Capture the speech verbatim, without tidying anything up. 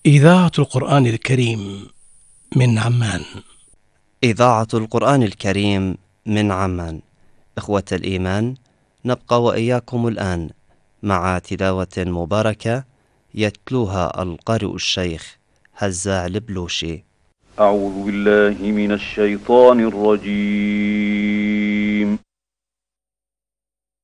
إذاعة القرآن الكريم من عمان. إذاعة القرآن الكريم من عمان. إخوة الإيمان، نبقى وإياكم الآن مع تلاوة مباركة يتلوها القارئ الشيخ هزاع البلوشي. أعوذ بالله من الشيطان الرجيم.